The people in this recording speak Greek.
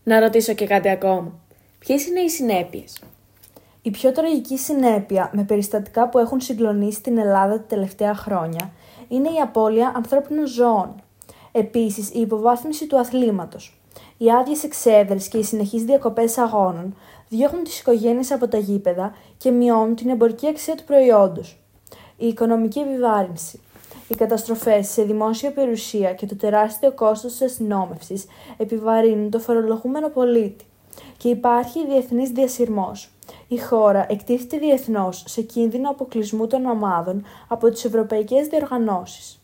Να ρωτήσω και κάτι ακόμα. Ποιες είναι οι συνέπειες? Η πιο τραγική συνέπεια με περιστατικά που έχουν συγκλονίσει την Ελλάδα τα τελευταία χρόνια είναι η απώλεια ανθρώπινων ζώων. Επίσης, η υποβάθμιση του αθλήματος. Οι άδειες εξέδρες και οι συνεχείς διακοπές αγώνων διώχνουν τις οικογένειες από τα γήπεδα και μειώνουν την εμπορική αξία του προϊόντος. Η οικονομική επιβάρυνση. Οι καταστροφές σε δημόσια περιουσία και το τεράστιο κόστος της αστυνόμευσης επιβαρύνουν το φορολογούμενο πολίτη. Και υπάρχει διεθνής διασυρμός. Η χώρα εκτίθεται διεθνώς σε κίνδυνο αποκλεισμού των ομάδων από τις ευρωπαϊκές διοργανώσεις.